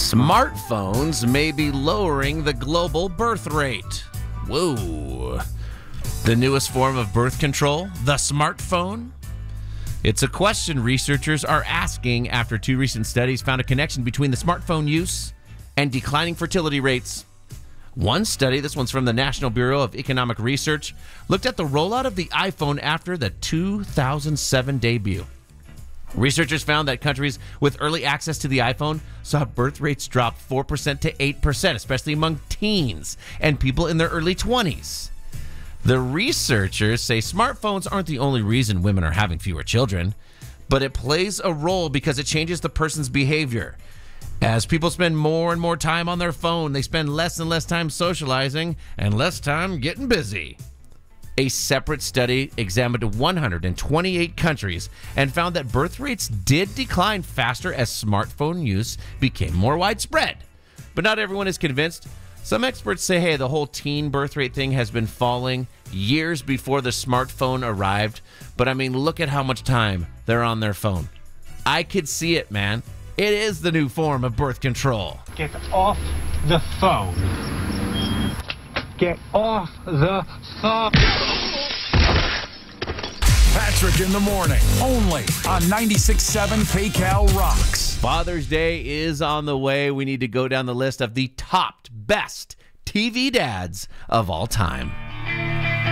Smartphones may be lowering the global birth rate. Whoa. The newest form of birth control, the smartphone? It's a question researchers are asking after two recent studies found a connection between the smartphone use and declining fertility rates. One study, this one's from the National Bureau of Economic Research, looked at the rollout of the iPhone after the 2007 debut. Researchers found that countries with early access to the iPhone saw birth rates drop 4% to 8%, especially among teens and people in their early 20s. The researchers say smartphones aren't the only reason women are having fewer children, but it plays a role because it changes the person's behavior. As people spend more and more time on their phone, they spend less and less time socializing and less time getting busy. A separate study examined 128 countries and found that birth rates did decline faster as smartphone use became more widespread. But not everyone is convinced. Some experts say, hey, the whole teen birth rate thing has been falling years before the smartphone arrived. But I mean, look at how much time they're on their phone. I could see it, man. It is the new form of birth control. Get off the phone. Get off the phone. Patrick in the morning, only on 96.7 KCAL Rocks. Father's Day is on the way. We need to go down the list of the top best TV dads of all time.